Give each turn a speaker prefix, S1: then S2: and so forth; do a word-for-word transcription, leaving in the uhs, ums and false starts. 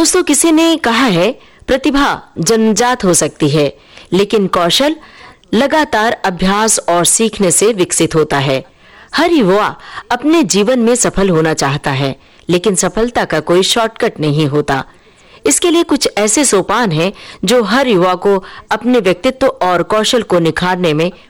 S1: दोस्तों, किसी ने कहा है, प्रतिभा जन्मजात हो सकती है, लेकिन कौशल लगातार अभ्यास और सीखने से विकसित होता है। हर युवा अपने जीवन में सफल होना चाहता है, लेकिन सफलता का कोई शॉर्टकट नहीं होता। इसके लिए कुछ ऐसे सोपान हैं जो हर युवा को अपने व्यक्तित्व और कौशल को निखारने में